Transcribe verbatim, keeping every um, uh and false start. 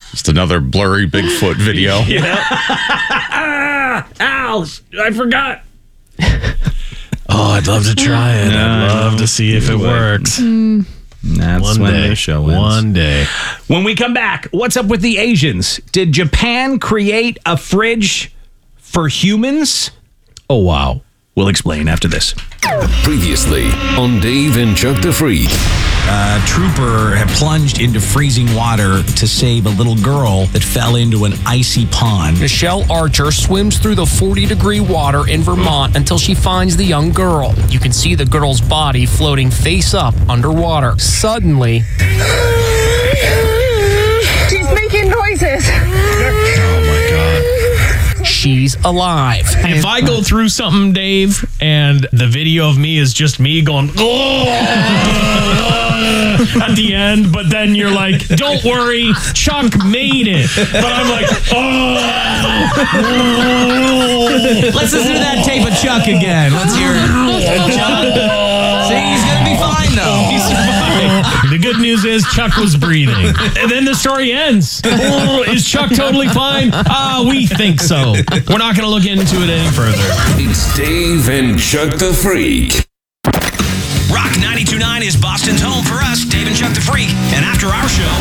Just another blurry Bigfoot video. Yeah. Ow! I forgot. Oh, I'd love to try it. I'd love to see if it works. Mm. That's One when day. the show ends. One day. When we come back, what's up with the Asians? Did Japan create a fridge for humans? Oh, wow. We'll explain after this. Previously on Dave and Chuck the Freak. A trooper had plunged into freezing water to save a little girl that fell into an icy pond. Michelle Archer swims through the forty-degree water in Vermont until she finds the young girl. You can see the girl's body floating face up underwater. Suddenly, she's making noises. Oh, my God. she's alive. If I go through something, Dave, and the video of me is just me going, oh, at the end, but then you're like, don't worry, Chuck made it. But I'm like, oh. Let's listen to that tape of Chuck again. Let's hear it. Chuck. See, he's going to be fine, though. He's fine. The good news is Chuck was breathing. And then the story ends. Oh, is Chuck totally fine? Ah, we think so. We're not going to look into it any further. It's Dave and Chuck the Freak. Rock ninety-two point nine is Boston's home for us, Dave and Chuck the Freak. And after our show,